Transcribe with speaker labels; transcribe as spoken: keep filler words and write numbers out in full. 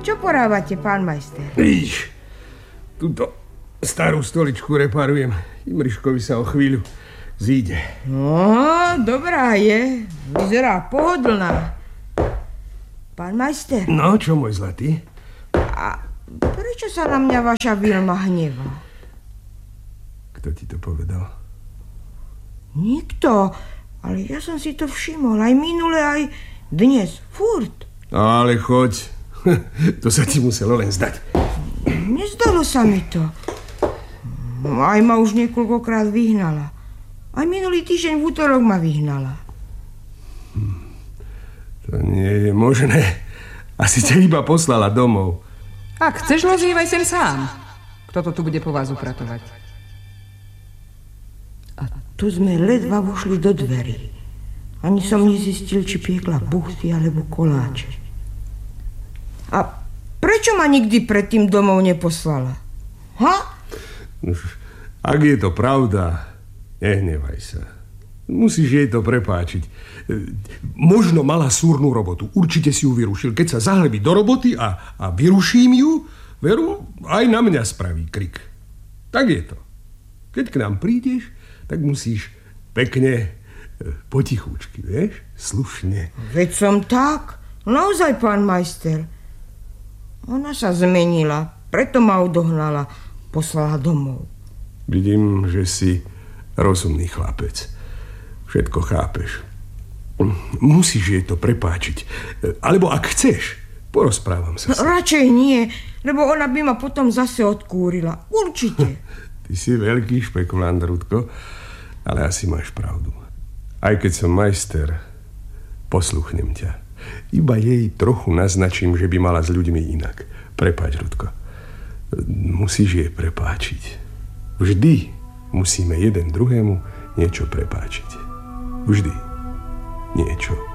Speaker 1: Čo porávate, pán majster?
Speaker 2: Víš, túto starú stoličku reparujem. Imriškovi sa o chvíľu zíde.
Speaker 1: No, dobrá je. Vyzerá pohodlná. Pán majster.
Speaker 2: No, čo, môj zlatý?
Speaker 1: A prečo sa na mňa vaša Vilma hnevá?
Speaker 2: Kto ti to povedal?
Speaker 1: Nikto. Ale ja som si to všimol. Aj minule, aj dnes. Furt.
Speaker 2: Ale choď. To sa ti muselo len zdať.
Speaker 1: Nezdalo sa mi to. Aj ma už niekoľkokrát vyhnala. Aj minulý týždeň v útorok ma vyhnala.
Speaker 2: Hm. To nie je možné. Asi ťa iba poslala domov.
Speaker 3: Ak chceš, lozívaj sem sám. Kto to tu bude po vás upratovať?
Speaker 1: A tu sme ledva vošli do dverí. Ani som nezistil, či piekla buchty alebo koláče. A prečo ma nikdy predtým domov neposlala? Ha?
Speaker 2: Ak je to pravda, nehnevaj sa. Musíš jej to prepáčiť. Možno mala súrnu robotu. Určite si ju vyrušil. Keď sa zahlebí do roboty a, a vyruším ju, veru, aj na mňa spraví krik. Tak je to. Keď k nám prídeš, tak musíš pekne, potichúčky, vieš? Slušne.
Speaker 1: Veď som tak. Naozaj, pán majster. Ona sa zmenila, preto ma odohnala, poslala domov.
Speaker 2: Vidím, že si rozumný chlapec. Všetko chápeš. Musíš jej to prepáčiť. Alebo ak chceš, porozprávam sa.
Speaker 1: No, radšej nie, lebo ona by ma potom zase odkúrila. Určite.
Speaker 2: Ty si veľký špekulant, Rudko, ale asi máš pravdu. Aj keď som majster, posluchnem ťa. Iba jej trochu naznačím, že by mala s ľuďmi inak. Prepáč, Rudko. Musíš jej prepáčiť. Vždy musíme jeden druhému niečo prepáčiť. Vždy niečo.